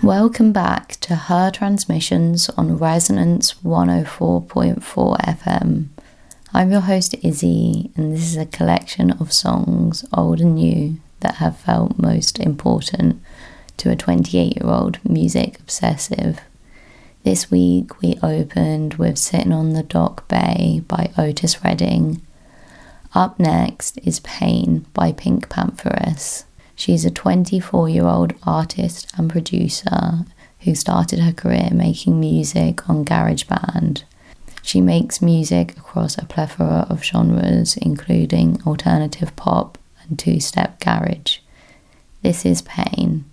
Welcome back to Her Transmissions on Resonance 104.4 FM. I'm your host Izzy, and this is a collection of songs, old and new, that have felt most important to a 28-year-old music obsessive. This week we opened with Sitting on the Dock Bay by Otis Redding. Up next is Pain by Pink Pantheress. She's a 24-year-old artist and producer who started her career making music on GarageBand. She makes music across a plethora of genres, including alternative pop and two-step garage. This is Pain.